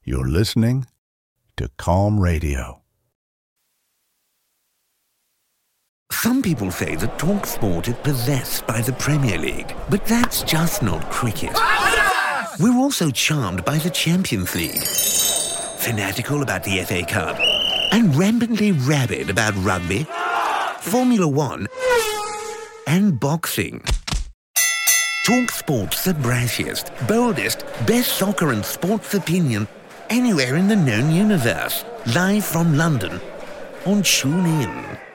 You're listening to Calm Radio. Some people say that TalkSport is possessed by the Premier League, but that's just not cricket. We're also charmed by the Champions League, fanatical about the FA Cup, and rampantly rabid about rugby, Formula One, and boxing. TalkSport's the brassiest, boldest, best soccer and sports opinion anywhere in the known universe. Live from London on TuneIn.